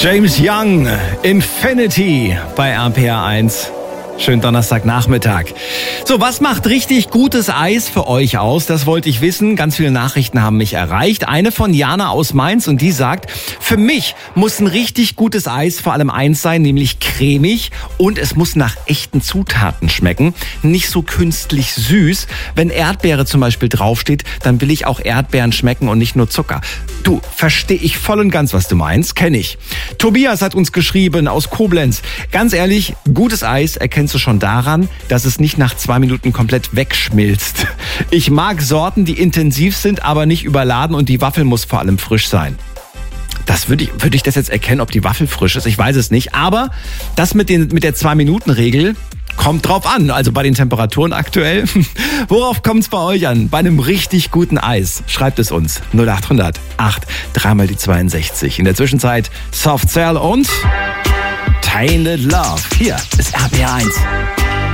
James Young, Infinity bei RPR1. Schönen Donnerstagnachmittag. So, was macht richtig gutes Eis für euch aus? Das wollte ich wissen. Ganz viele Nachrichten haben mich erreicht. Eine von Jana aus Mainz und die sagt, für mich muss ein richtig gutes Eis vor allem eins sein, nämlich cremig und es muss nach echten Zutaten schmecken. Nicht so künstlich süß. Wenn Erdbeere zum Beispiel draufsteht, dann will ich auch Erdbeeren schmecken und nicht nur Zucker. Du, verstehe ich voll und ganz, was du meinst. Kenne ich. Tobias hat uns geschrieben aus Koblenz. Ganz ehrlich, gutes Eis erkennst du schon daran, dass es nicht nach 2 Minuten komplett wegschmilzt. Ich mag Sorten, die intensiv sind, aber nicht überladen und die Waffel muss vor allem frisch sein. Das würde ich das jetzt erkennen, ob die Waffel frisch ist? Ich weiß es nicht. Aber das mit der 2-Minuten-Regel kommt drauf an. Also bei den Temperaturen aktuell. Worauf kommt es bei euch an? Bei einem richtig guten Eis. Schreibt es uns. 0800 8 3 mal die 62. In der Zwischenzeit Soft Cell und Tainted Love. Hier ist RPR1.